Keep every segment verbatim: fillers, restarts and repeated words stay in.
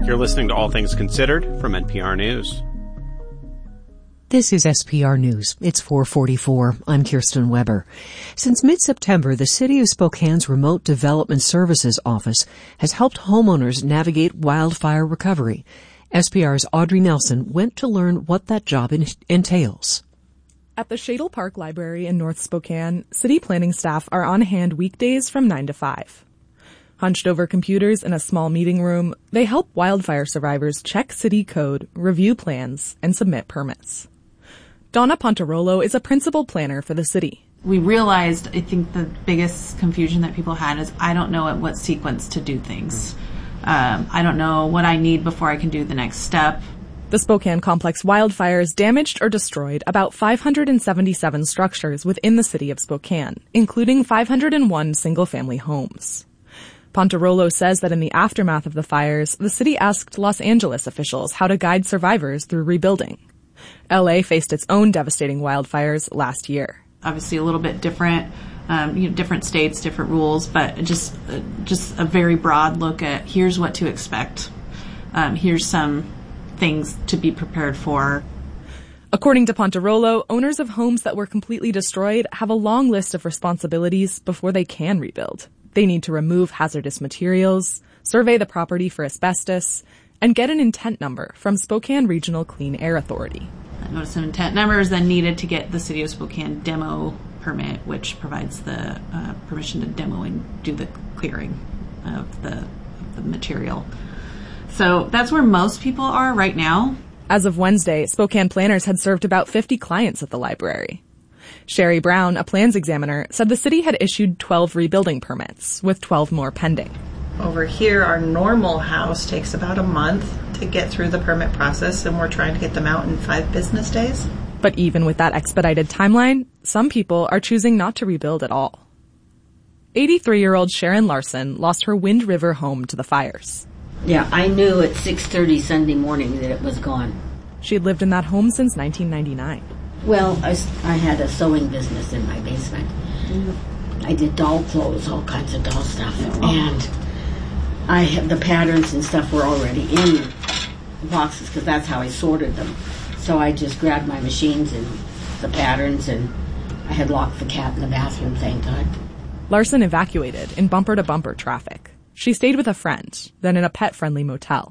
You're listening to All Things Considered from N P R News. This is S P R News. It's four forty-four. I'm Kirsten Weber. Since mid-September, the City of Spokane's Remote Development Services Office has helped homeowners navigate wildfire recovery. S P R's Audrey Nelson went to learn what that job in- entails. At the Shadle Park Library in North Spokane, city planning staff are on hand weekdays from nine to five. Hunched over computers in a small meeting room, they help wildfire survivors check city code, review plans, and submit permits. Donna Pontarolo is a principal planner for the city. We realized, I think the biggest confusion that people had is I don't know at what sequence to do things. Um, I don't know what I need before I can do the next step. The Spokane Complex wildfires damaged or destroyed about five hundred seventy-seven structures within the city of Spokane, including five hundred one single-family homes. Pontarolo says that in the aftermath of the fires, the city asked Los Angeles officials how to guide survivors through rebuilding. L A faced its own devastating wildfires last year. Obviously a little bit different, um, you know, different states, different rules, but just uh, just a very broad look at here's what to expect. Um, here's some things to be prepared for. According to Pontarolo, owners of homes that were completely destroyed have a long list of responsibilities before they can rebuild. They need to remove hazardous materials, survey the property for asbestos, and get an intent number from Spokane Regional Clean Air Authority. A notice of intent number is then needed to get the City of Spokane demo permit, which provides the uh, permission to demo and do the clearing of the, of the material. So that's where most people are right now. As of Wednesday, Spokane planners had served about fifty clients at the library. Sherry Brown, a plans examiner, said the city had issued twelve rebuilding permits, with twelve more pending. Over here, our normal house takes about a month to get through the permit process, and we're trying to get them out in five business days. But even with that expedited timeline, some people are choosing not to rebuild at all. eighty-three-year-old Sharon Larson lost her Wind River home to the fires. Yeah, I knew at six thirty Sunday morning that it was gone. She had lived in that home since nineteen ninety-nine. Well, I, I had a sewing business in my basement. Mm-hmm. I did doll clothes, all kinds of doll stuff. Oh. And I had the patterns and stuff were already in boxes because that's how I sorted them. So I just grabbed my machines and the patterns, and I had locked the cat in the bathroom, thank God. Larson evacuated in bumper-to-bumper traffic. She stayed with a friend, then in a pet-friendly motel.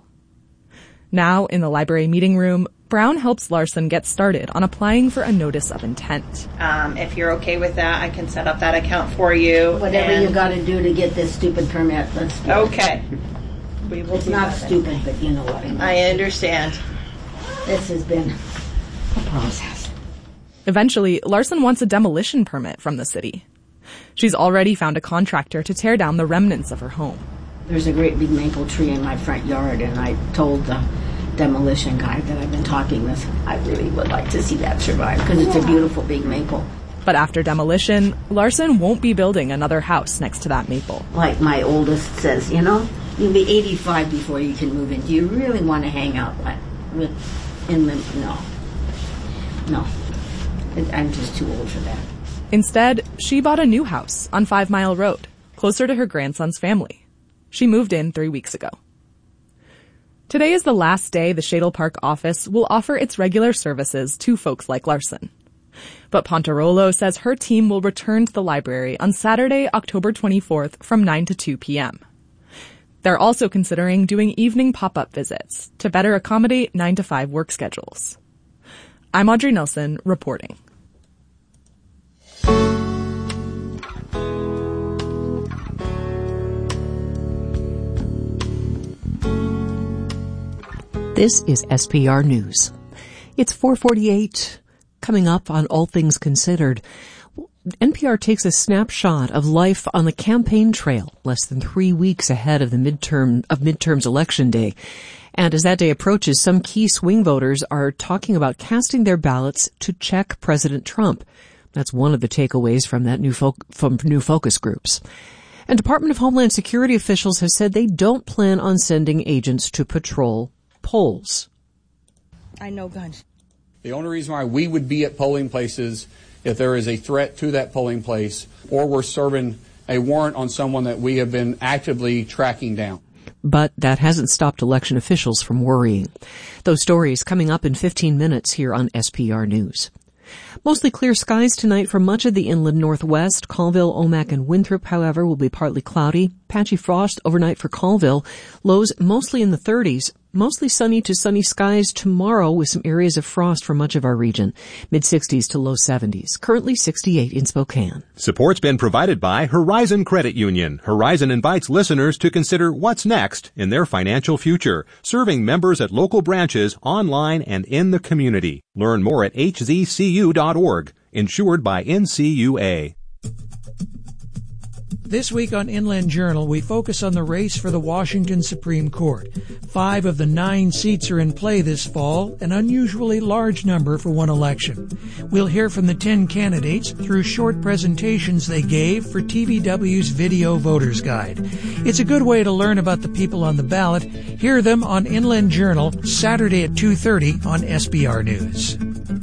Now, in the library meeting room, Brown helps Larson get started on applying for a notice of intent. Um, if you're okay with that, I can set up that account for you. Whatever and... you got to do to get this stupid permit, let's do okay. it. We will it's do not that. stupid, but you know what I mean. I understand. This has been a process. Eventually, Larson wants a demolition permit from the city. She's already found a contractor to tear down the remnants of her home. There's a great big maple tree in my front yard, and I told the demolition guy that I've been talking with, I really would like to see that survive, because it's a beautiful big maple. But after demolition, Larson won't be building another house next to that maple. Like my oldest says, you know, you'll be eighty-five before you can move in. Do you really want to hang out with in the... No. No. I'm just too old for that. Instead, she bought a new house on Five Mile Road, closer to her grandson's family. She moved in three weeks ago. Today is the last day the Shadle Park office will offer its regular services to folks like Larson. But Pontarolo says her team will return to the library on Saturday, October twenty-fourth from nine to two p.m. They're also considering doing evening pop-up visits to better accommodate nine to five work schedules. I'm Audrey Nelson, reporting. This is S P R News. It's four forty-eight. Coming up on All Things Considered, N P R takes a snapshot of life on the campaign trail less than three weeks ahead of the midterm of midterms election day. And as that day approaches, some key swing voters are talking about casting their ballots to check President Trump. That's one of the takeaways from that new fo- from new focus groups. And Department of Homeland Security officials have said they don't plan on sending agents to patrol polls. I know guns. The only reason why we would be at polling places if there is a threat to that polling place or we're serving a warrant on someone that we have been actively tracking down. but that hasn't stopped election officials from worrying. Those stories coming up in fifteen minutes here on S P R News. Mostly clear skies tonight for much of the inland northwest. Colville, Omak, and Winthrop, however, will be partly cloudy. Patchy frost overnight for Colville. Lows mostly in the thirties. Mostly sunny to sunny skies tomorrow with some areas of frost for much of our region. mid-sixties to low seventies. Currently sixty-eight in Spokane. Support's been provided by Horizon Credit Union. Horizon invites listeners to consider what's next in their financial future, serving members at local branches, online, and in the community. Learn more at h z c u dot org. Insured by N C U A. This week on Inland Journal, we focus on the race for the Washington Supreme Court. Five of the nine seats are in play this fall, an unusually large number for one election. We'll hear from the ten candidates through short presentations they gave for T V W's Video Voters Guide. It's a good way to learn about the people on the ballot. Hear them on Inland Journal, Saturday at two thirty on S B R News.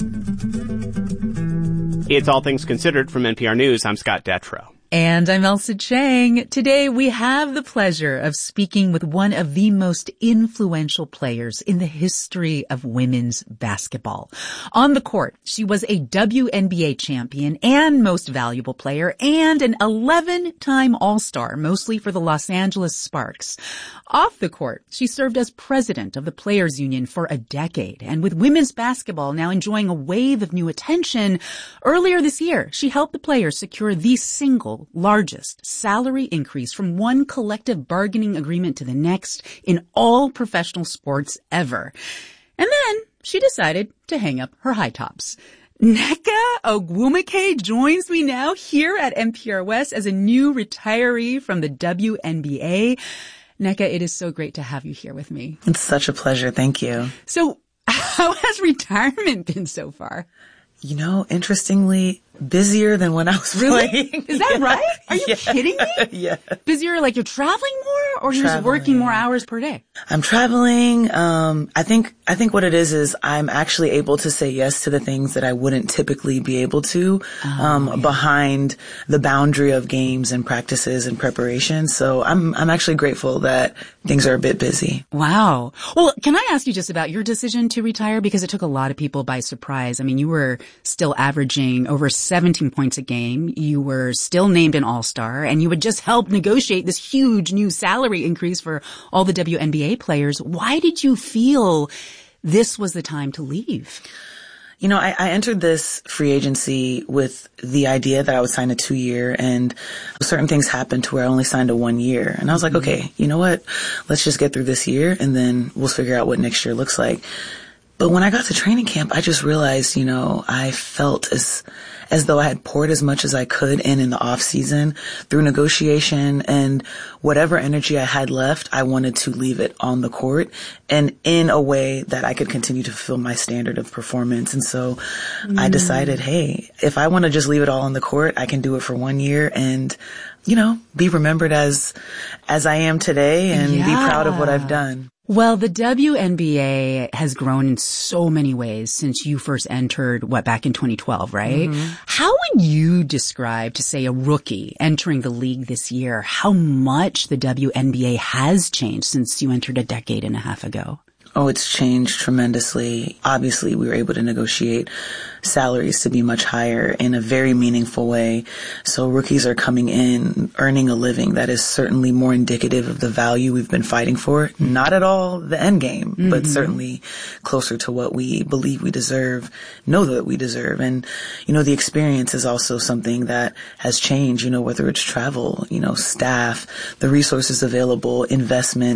It's All Things Considered from N P R News. I'm Scott Detrow. And I'm Elsa Chang. Today we have the pleasure of speaking with one of the most influential players in the history of women's basketball. On the court, she was a W N B A champion and most valuable player and an eleven-time All-Star, mostly for the Los Angeles Sparks. Off the court, she served as president of the Players Union for a decade. And with women's basketball now enjoying a wave of new attention, earlier this year, she helped the players secure the single largest salary increase from one collective bargaining agreement to the next in all professional sports ever. And then she decided to hang up her high tops. Nneka Ogwumike joins me now here at N P R West as a new retiree from the W N B A. Nneka, it is so great to have you here with me. It's such a pleasure. Thank you. So how has retirement been so far? You know, interestingly, busier than when I was really? playing. Is that yeah. right? Are you yeah. kidding me? Yeah. Busier like you're traveling more or you're just working more hours per day? I'm traveling. Um, I think, I think what it is is I'm actually able to say yes to the things that I wouldn't typically be able to, oh, um, yeah. behind the boundary of games and practices and preparation. So I'm, I'm actually grateful that things are a bit busy. Wow. Well, can I ask you just about your decision to retire? Because it took a lot of people by surprise. I mean, you were still averaging over seventeen points a game. You were still named an All-Star, and you had just helped negotiate this huge new salary increase for all the W N B A players. Why did you feel this was the time to leave? You know, I, I entered this free agency with the idea that I would sign a two-year, and certain things happened to where I only signed a one-year. And I was like, mm-hmm. okay, you know what? Let's just get through this year, and then we'll figure out what next year looks like. But when I got to training camp, I just realized, you know, I felt as as though I had poured as much as I could in in the off season through negotiation, and whatever energy I had left, I wanted to leave it on the court and in a way that I could continue to fulfill my standard of performance. And so mm. I decided, hey, if I want to just leave it all on the court, I can do it for one year and, you know, be remembered as as I am today and yeah. be proud of what I've done. Well, the W N B A has grown in so many ways since you first entered, what, back in twenty twelve, right? Mm-hmm. How would you describe, to say, a rookie entering the league this year, how much the W N B A has changed since you entered a decade and a half ago? Oh, it's changed tremendously. Obviously, we were able to negotiate salaries to be much higher in a very meaningful way. So rookies are coming in, earning a living that is certainly more indicative of the value we've been fighting for. Not at all the end game, mm-hmm. but certainly closer to what we believe we deserve, know that we deserve. And, you know, the experience is also something that has changed, you know, whether it's travel, you know, staff, the resources available, investment,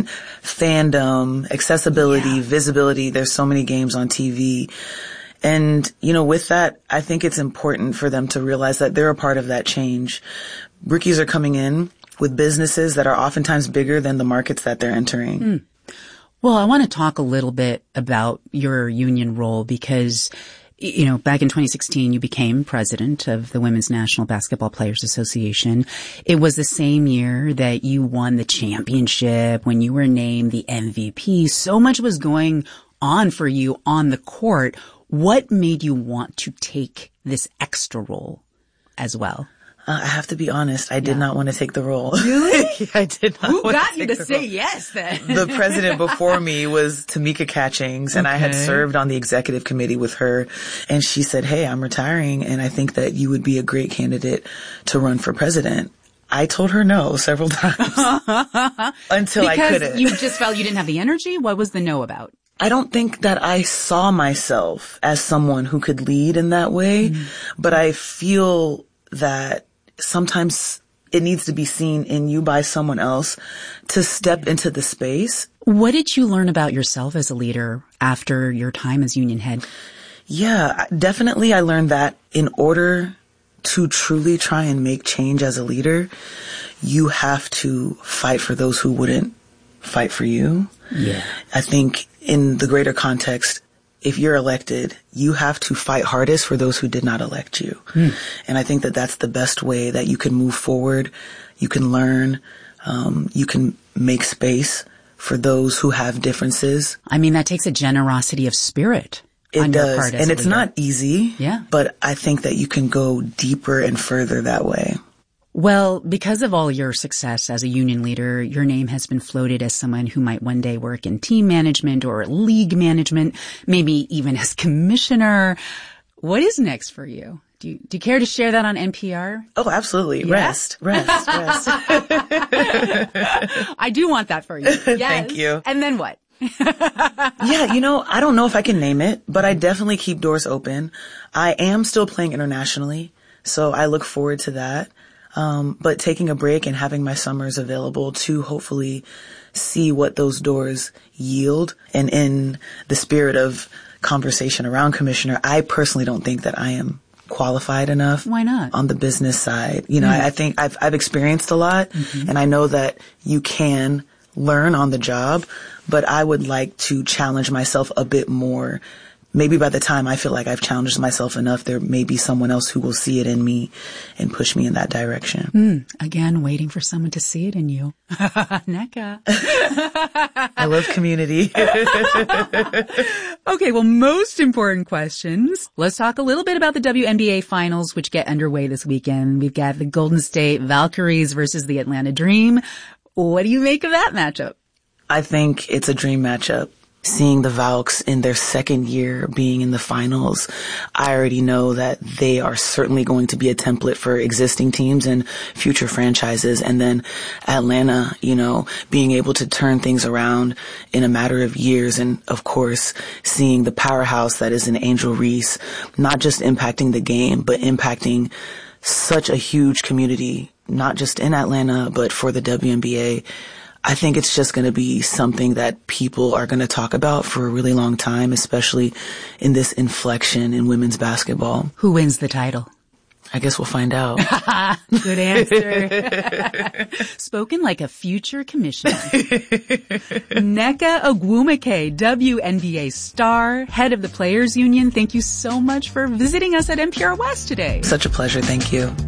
fandom, accessibility, yeah. visibility. There's so many games on T V. And, you know, with that, I think it's important for them to realize that they're a part of that change. Rookies are coming in with businesses that are oftentimes bigger than the markets that they're entering. Mm. Well, I want to talk a little bit about your union role because, you know, back in twenty sixteen, you became president of the Women's National Basketball Players Association. It was the same year that you won the championship, when you were named the M V P. So much was going on for you on the court. What made you want to take this extra role as well? Uh, I have to be honest. I did Yeah. not want to take the role. Really? I did not Who want got to you take to the say role. yes then? The president before me was Tamika Catchings, and I had Okay. served on the executive committee with her. And she said, hey, I'm retiring, and I think that you would be a great candidate to run for president. I told her no several times until I Because couldn't. you just felt you didn't have the energy? What was the no about? I don't think that I saw myself as someone who could lead in that way, mm. but I feel that sometimes it needs to be seen in you by someone else to step into the space. What did you learn about yourself as a leader after your time as union head? Yeah, definitely I learned that in order to truly try and make change as a leader, you have to fight for those who wouldn't fight for you. Yeah. I think in the greater context, if you're elected, you have to fight hardest for those who did not elect you. Mm. And I think that that's the best way that you can move forward. You can learn. Um, you can make space for those who have differences. I mean, that takes a generosity of spirit. It on does. Your part as and a it's leader. not easy. Yeah. But I think that you can go deeper and further that way. Well, because of all your success as a union leader, your name has been floated as someone who might one day work in team management or league management, maybe even as commissioner. What is next for you? Do you, do you care to share that on N P R? Oh, absolutely. Yeah? Rest, rest, rest. I do want that for you. Yes. Thank you. And then what? Yeah, you know, I don't know if I can name it, but I definitely keep doors open. I am still playing internationally, so I look forward to that. Um, but taking a break and having my summers available to hopefully see what those doors yield. And in the spirit of conversation around commissioner, I personally don't think that I am qualified enough. Why not? On the business side. You know, mm. I, I think I've, I've experienced a lot, mm-hmm. and I know that you can learn on the job, but I would like to challenge myself a bit more. Maybe by the time I feel like I've challenged myself enough, there may be someone else who will see it in me and push me in that direction. Mm, again, waiting for someone to see it in you. Nneka. I love community. Okay, well, most important questions. Let's talk a little bit about the W N B A finals, which get underway this weekend. We've got the Golden State Valkyries versus the Atlanta Dream. What do you make of that matchup? I think it's a dream matchup. Seeing the Valks in their second year being in the finals, I already know that they are certainly going to be a template for existing teams and future franchises. And then Atlanta, you know, being able to turn things around in a matter of years. And of course, seeing the powerhouse that is an Angel Reese, not just impacting the game, but impacting such a huge community, not just in Atlanta, but for the W N B A. I think it's just going to be something that people are going to talk about for a really long time, especially in this inflection in women's basketball. Who wins the title? I guess we'll find out. Good answer. Spoken like a future commissioner. Nneka Ogwumike, W N B A star, head of the Players Union. Thank you so much for visiting us at N P R West today. Such a pleasure. Thank you.